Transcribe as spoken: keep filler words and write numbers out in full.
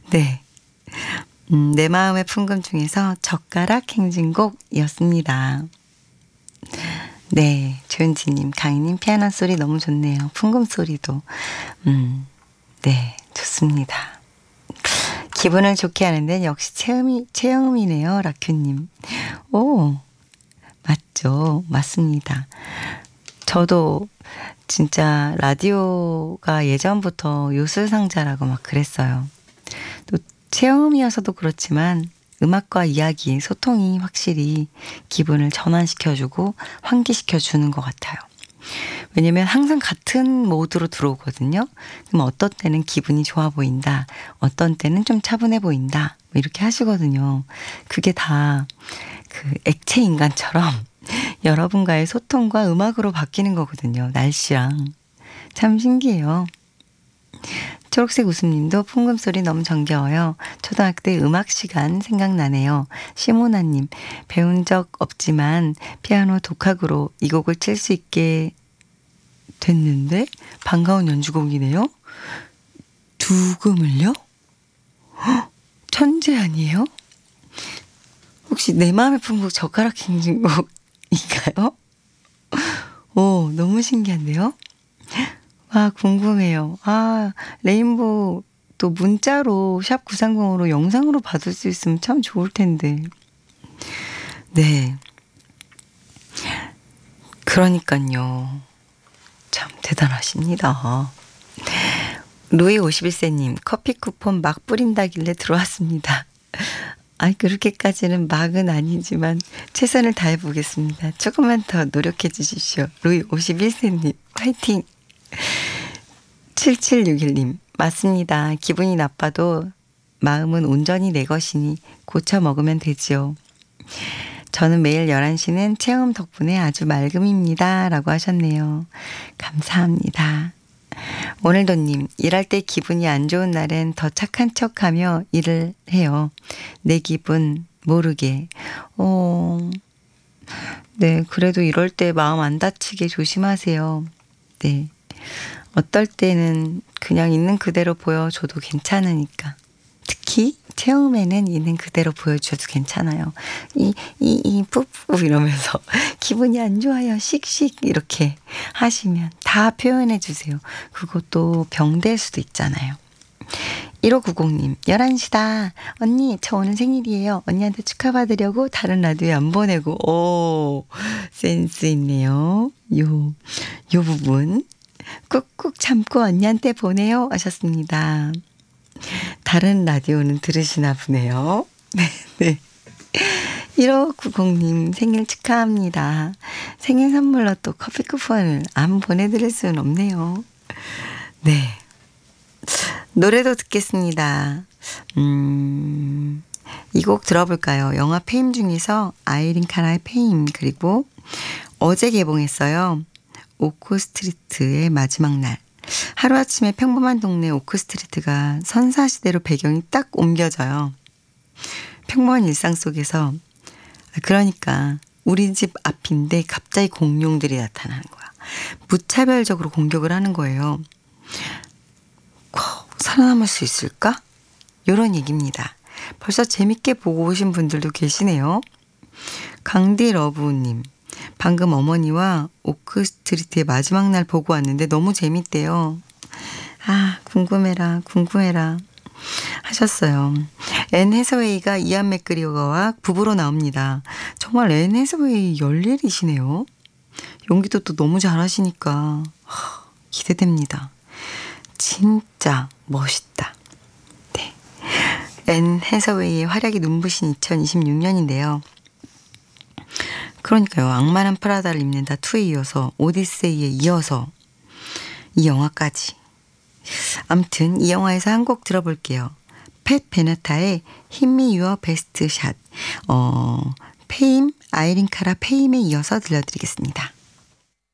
네. 음, 내 마음의 풍금 중에서 젓가락 행진곡이었습니다. 네, 조은지님, 강희님 피아노 소리 너무 좋네요. 풍금 소리도 음, 네, 좋습니다. 기분을 좋게 하는 데는 역시 체험이, 체험이네요. 라큐님. 오, 맞죠. 맞습니다. 저도 진짜 라디오가 예전부터 요술상자라고 막 그랬어요. 또 체험이어서도 그렇지만 음악과 이야기, 소통이 확실히 기분을 전환시켜주고 환기시켜주는 것 같아요. 왜냐면 항상 같은 모드로 들어오거든요. 그럼 어떤 때는 기분이 좋아 보인다. 어떤 때는 좀 차분해 보인다. 이렇게 하시거든요. 그게 다 그 액체 인간처럼 여러분과의 소통과 음악으로 바뀌는 거거든요. 날씨랑. 참 신기해요. 초록색 웃음님도 풍금소리 너무 정겨워요. 초등학교 때 음악 시간 생각나네요. 시모나님, 배운 적 없지만 피아노 독학으로 이 곡을 칠 수 있게 됐는데 반가운 연주곡이네요. 두금을요? 헉, 천재 아니에요? 혹시 내 마음의 풍곡 젓가락 행진곡인가요? 오, 너무 신기한데요? 아, 궁금해요. 아, 레인보우 또 문자로 샵 구삼공으로 영상으로 받을 수 있으면 참 좋을 텐데. 네. 그러니까요. 참 대단하십니다. 루이 오십일 세님, 커피 쿠폰 막 뿌린다길래 들어왔습니다. 아이, 그렇게까지는 막은 아니지만 최선을 다해보겠습니다. 조금만 더 노력해 주십시오. 루이 오십일 세님, 화이팅! 칠칠육일님, 맞습니다. 기분이 나빠도 마음은 온전히 내 것이니 고쳐 먹으면 되지요. 저는 매일 열한 시는 체험 덕분에 아주 맑음입니다. 라고 하셨네요. 감사합니다. 오늘도님, 일할 때 기분이 안 좋은 날엔 더 착한 척하며 일을 해요. 내 기분 모르게. 어, 네, 그래도 이럴 때 마음 안 다치게 조심하세요. 네. 어떨 때는 그냥 있는 그대로 보여줘도 괜찮으니까. 특히 체험에는 있는 그대로 보여줘도 괜찮아요. 이, 이, 이, 뿌뿌 이러면서 기분이 안 좋아요. 씩씩 이렇게 하시면 다 표현해 주세요. 그것도 병될 수도 있잖아요. 일오구공님, 열한 시다. 언니, 저 오늘 생일이에요. 언니한테 축하받으려고 다른 라디오에 안 보내고. 오, 센스 있네요. 요, 요 부분. 꾹꾹 참고 언니한테 보내요 하셨습니다. 다른 라디오는 들으시나 보네요. 네, 네. 일오구공님 생일 축하합니다. 생일 선물로 또 커피 쿠폰을 안 보내드릴 수는 없네요. 네. 노래도 듣겠습니다. 음, 이 곡 들어볼까요? 영화 페임 중에서 아이린 카라의 페임, 그리고 어제 개봉했어요. 오크스트리트의 마지막 날. 하루아침에 평범한 동네 오크스트리트가 선사시대로 배경이 딱 옮겨져요. 평범한 일상 속에서, 그러니까 우리 집 앞인데 갑자기 공룡들이 나타나는 거야. 무차별적으로 공격을 하는 거예요. 살아남을 수 있을까? 이런 얘기입니다. 벌써 재밌게 보고 오신 분들도 계시네요. 강디러브님, 방금 어머니와 오크스트리트의 마지막 날 보고 왔는데 너무 재밌대요. 아, 궁금해라 궁금해라 하셨어요. 앤 해서웨이가 이안 맥그리거와 부부로 나옵니다. 정말 앤 해서웨이 열일이시네요. 연기도 또 너무 잘하시니까 기대됩니다. 진짜 멋있다. 네. 앤 해서웨이의 활약이 눈부신 이천이십육 년인데요. 그러니까요. 악마는 프라다를 입는다 이에 이어서 오디세이에 이어서 이 영화까지. 아무튼 이 영화에서 한 곡 들어볼게요. 팻 베네타의 Hit Me Your Best Shot. 어, 페임, 아이린 카라 페임에 이어서 들려드리겠습니다.